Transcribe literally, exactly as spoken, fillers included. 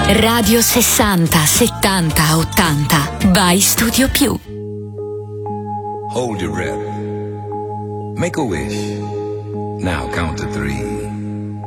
Radio sessanta settanta ottanta by Studio Più. Hold your breath. Make a wish. Now count to three.